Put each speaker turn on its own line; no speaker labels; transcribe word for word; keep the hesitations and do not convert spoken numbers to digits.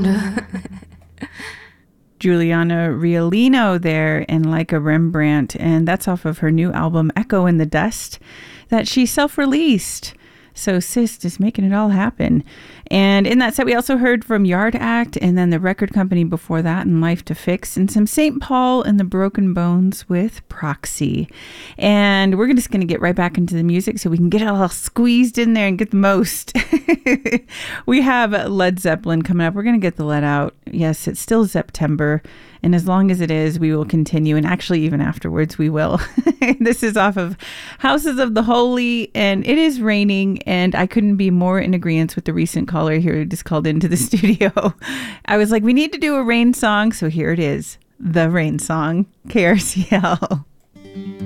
Juliana Riolino there in Like a Rembrandt, and that's off of her new album Echo in the Dust that she self-released. So Sis just making it all happen. And in that set, we also heard from Yard Act, and then the record company before that, and Life to Fix, and some Saint Paul and the Broken Bones with Proxy. And we're just going to get right back into the music so we can get it all squeezed in there and get the most. We have Led Zeppelin coming up. We're going to get the let out. Yes, it's still September. And as long as it is, we will continue. And actually, even afterwards, we will. This is off of Houses of the Holy, and it is raining. And I couldn't be more in agreement with the recent caller here who just called into the studio. I was like, we need to do a rain song. So here it is, the rain song, K R C L.